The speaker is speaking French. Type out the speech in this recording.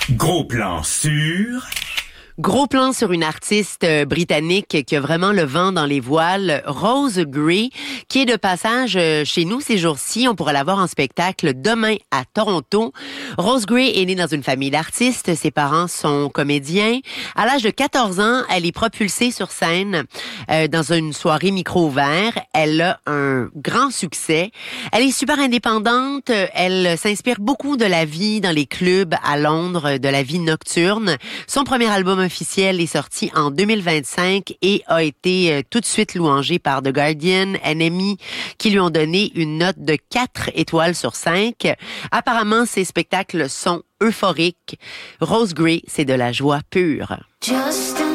Gros plan sur... Gros plan sur une artiste britannique qui a vraiment le vent dans les voiles, Rose Gray, qui est de passage chez nous ces jours-ci. On pourra la voir en spectacle demain à Toronto. Rose Gray est née dans une famille d'artistes. Ses parents sont comédiens. À l'âge de 14 ans, elle est propulsée sur scène dans une soirée micro ouvert. Elle a un grand succès. Elle est super indépendante. Elle s'inspire beaucoup de la vie dans les clubs à Londres, de la vie nocturne. Son premier album officiel est sorti en 2025 et a été tout de suite louangé par The Guardian, NME, qui lui ont donné une note de 4 étoiles sur 5. Apparemment, ses spectacles sont euphoriques. Rose Gray, c'est de la joie pure.